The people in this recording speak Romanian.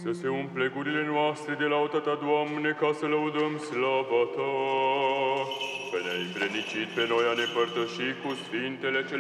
Să se umple gurile noastre de lauda Ta, Doamne, ca să lăudăm slava Ta. Că ne-ai împrenicit pe noi a ne părtăși cu sfintele cele